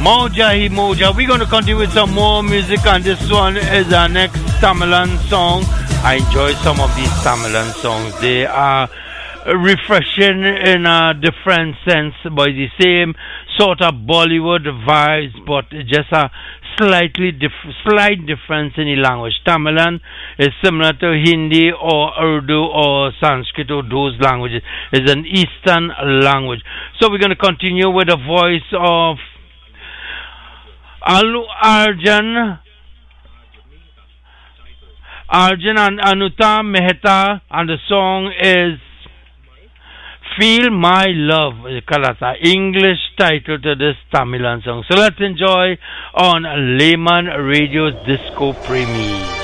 Moja Hi Moja. We're going to continue with some more music, and this one is our next Tamilan song. I enjoy some of these Tamilan songs. They are refreshing in a different sense, but the same sort of Bollywood vibes, but just a slight difference in the language. Tamilan is similar to Hindi or Urdu or Sanskrit or those languages. It's an Eastern language. So we're going to continue with the voice of Allu Arjun and Anuta Mehta, and the song is Feel My Love, Kalata, English title to this Tamilan song. So let's enjoy on Layman Radio's Disco Premiere.